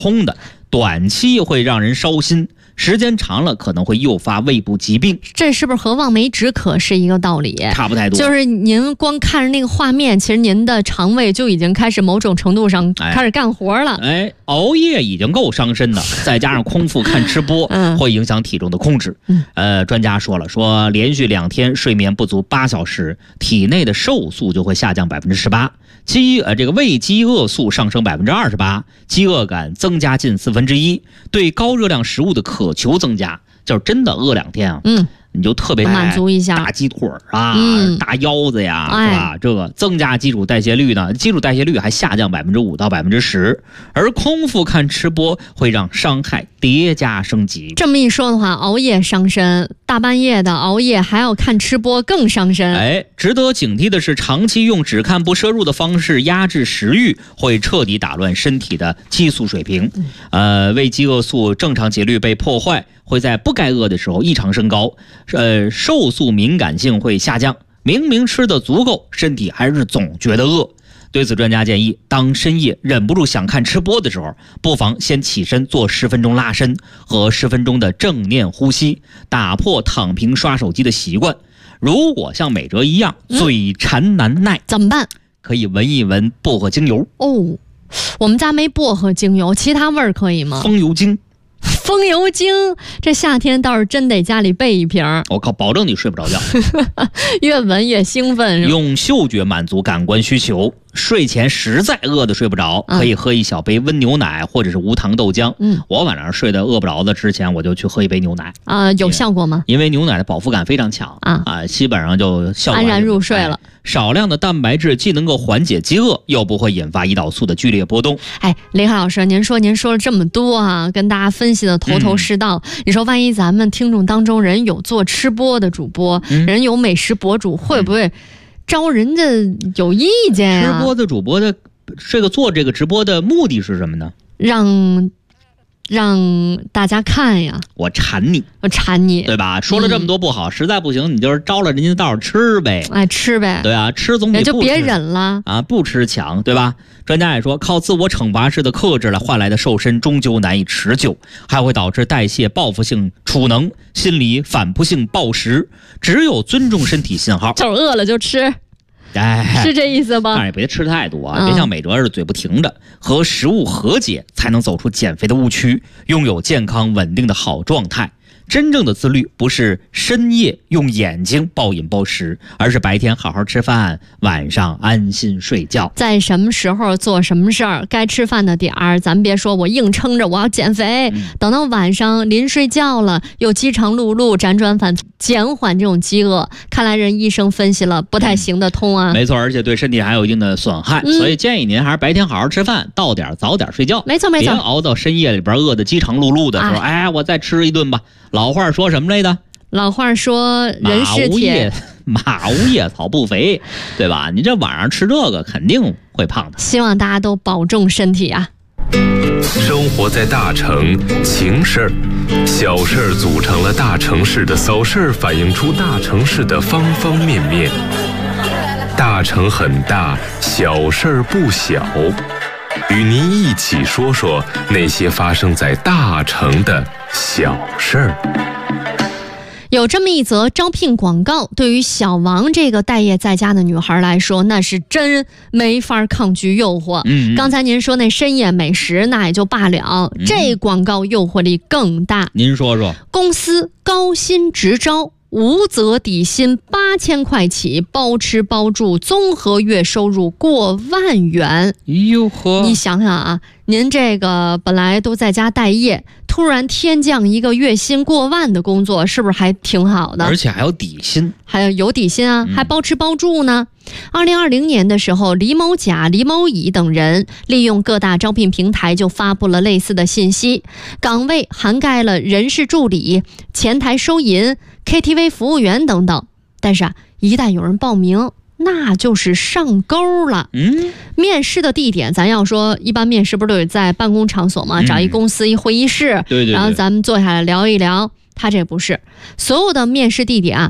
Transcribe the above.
烘的，短期会让人烧心，时间长了可能会诱发胃部疾病。 这是不是和望梅止渴是一个道理？ 差不太多， 就是您光看着那个画面，其实您的肠胃就已经开始某种程度上开始干活了。 熬夜已经够伤身的，再加上空腹看吃播，会影响体重的控制。专家说连续2天睡眠不足8小时，体内的瘦素就会下降18%，这个胃饥饿素上升28%，饥饿感增加近1/4，对高热量食物的渴求增加。就是真的饿2天啊，你就特别满足一下大鸡腿啊，大腰子呀，是吧？这个增加基础代谢率呢，基础代谢率还下降5%到10%，而空腹看吃播会让伤害叠加升级。 这么一说的话，熬夜伤身，大半夜的熬夜还要看吃播更伤身。 值得警惕的是，长期用只看不摄入的方式压制食欲，会彻底打乱身体的激素水平。胃饥饿素正常节律被破坏，会在不该饿的时候异常升高，瘦素敏感性会下降，明明吃的足够，身体还是总觉得饿。对此，专家建议，当深夜忍不住想看吃播的时候，不妨先起身做10分钟拉伸和10分钟的正念呼吸，打破躺平刷手机的习惯。如果像美哲一样嘴馋难耐， 怎么办？ 可以闻一闻薄荷精油。 我们家没薄荷精油，其他味儿可以吗？ 风油精，这夏天倒是真得家里备一瓶。 我靠，保证你睡不着觉。 越闻越兴奋。 用嗅觉满足感官需求，睡前实在饿得睡不着，可以喝一小杯温牛奶或者是无糖豆浆。我晚上睡得饿不着的之前，我就去喝一杯牛奶。 有效果吗？ 因为牛奶的饱腹感非常强基本上就效果安然入睡了。 少量的蛋白质既能够缓解饥饿，又不会引发胰岛素的剧烈波动。 雷海老师，您说了这么多跟大家分析的头头是道。你说万一咱们听众当中人有做吃播的主播，人有美食博主，会不会招人家有意见吃播的主播的做这个直播的目的是什么呢？ 让大家看呀， 我馋你，对吧？说了这么多不好，实在不行，你就是招了人家的道吃呗， 吃呗， 对啊，吃总比不吃， 就别忍了不吃强，对吧？专家也说，靠自我惩罚式的克制来换来的瘦身终究难以持久，还会导致代谢报复性储能，心理反扑性暴食。只有尊重身体信号， 就是饿了就吃。是这意思吧？ 但是也别吃太多别像美哲似的嘴不停着，和食物和解，才能走出减肥的误区，拥有健康稳定的好状态。真正的自律不是深夜用眼睛暴饮暴食，而是白天好好吃饭，晚上安心睡觉。 在什么时候做什么事儿，该吃饭的点儿，咱别说我硬撑着我要减肥，等到晚上临睡觉了，又饥肠辘辘，辗转反侧，减缓这种饥饿。看来人医生分析了，不太行得通啊。 没错，而且对身体还有一定的损害，所以建议您还是白天好好吃饭，到点早点睡觉。 没错， 别熬到深夜里边饿得饥肠辘辘的时候，我再吃一顿吧。老话说什么来着？ 老话说人是铁， 马无夜草不肥，对吧？你这晚上吃这个肯定会胖的。 希望大家都保重身体啊。 生活在大城，情事儿、小事儿组成了大城市的骚事儿，反映出大城市的方方面面。大城很大，小事儿不小。与您一起说说那些发生在大城的小事儿。 有这么一则招聘广告，对于小王这个待业在家的女孩来说，那是真没法抗拒诱惑。刚才您说那深夜美食，那也就罢了，这广告诱惑力更大。 您说说。公司高薪直招，无责底薪8000块起，包吃包住，综合月收入过万元。 哟呵， 你想想啊，您这个本来都在家待业，突然天降一个月薪过万的工作，是不是还挺好的？ 而且还有底薪， 有底薪啊，还包吃包住呢。2020年的时候，李某甲、李某乙等人利用各大招聘平台就发布了类似的信息，岗位涵盖了人事助理、前台收银、KTV 服务员等等。但是一旦有人报名，那就是上钩了。面试的地点，咱要说一般面试不是都有在办公场所吗？找一公司一会议室， 对， 然后咱们坐下来聊一聊。他这不是，所有的面试地点